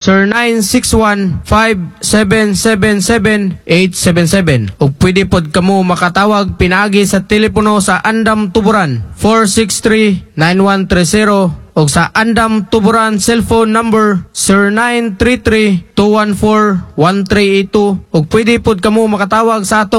0961-5777-877. Ug pwede pod kamo makatawag pinaagi sa telepono sa Andam Tuburan 463-9130 o sa Andam Tuburan cellphone number 0933-214-1382 o pwede pod kamo makatawag sa ato